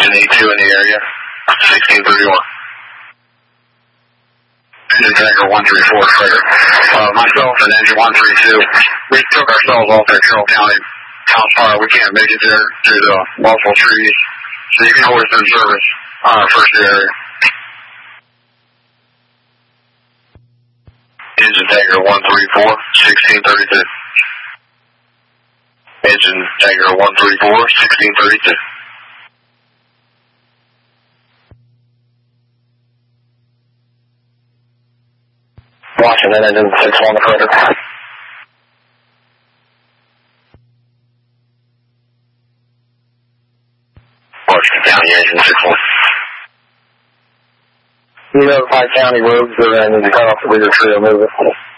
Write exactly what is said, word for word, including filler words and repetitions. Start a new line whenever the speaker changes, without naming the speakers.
Engine E two in the area, sixteen thirty-one. Engine Tiger one three four, Frederick. Uh, myself and Engine one three two, we took ourselves off at Carroll County. House fire, we can't make it there due to multiple trees, so you can always send service on our first area. Engine Tiger one three four, sixteen thirty-two. Engine Tiger one three four, sixteen thirty-two. Washington Engine six one to Frederick. Washington County Engine six one. You notify county roads that are in the cutoff to leader trio movement.